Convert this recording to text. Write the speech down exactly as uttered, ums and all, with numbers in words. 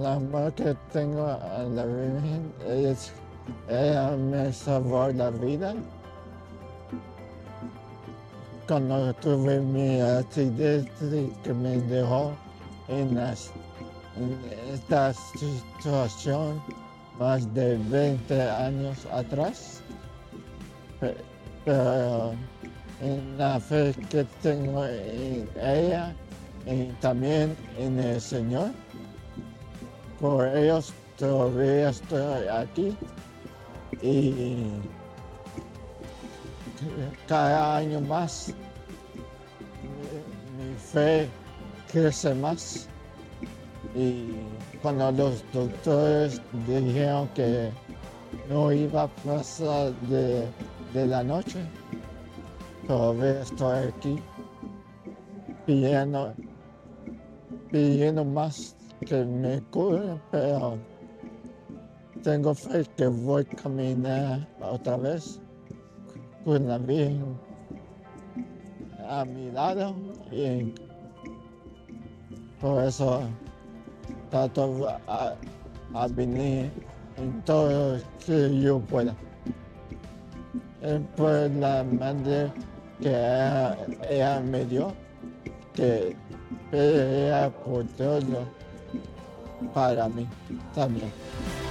el amor que tengo a la Virgen es, ella me salvó la vida cuando tuve mi accidente que me dejó en, las, en esta situación más de veinte años atrás. Pe- Pero en la fe que tengo en ella y también en el Señor, por ellos todavía estoy aquí y cada año más mi, mi fe crece más. Y cuando los doctores dijeron que no iba a pasar de, de la noche, todavía estoy aquí pidiendo, pidiendo más que me cure, pero tengo fe que voy a caminar otra vez con la Virgen a mi lado y por eso trato a, a venir en todo lo que yo pueda. Es por la madre que ella, ella me dio, que ella por todo para mí también.